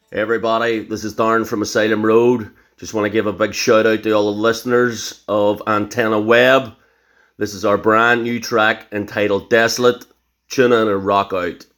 Hey everybody, this is Darren from Asylum Road. Just want to give a big shout out to all the listeners of Antenna Web. This is our brand new track entitled Desolate. Tune in and rock out.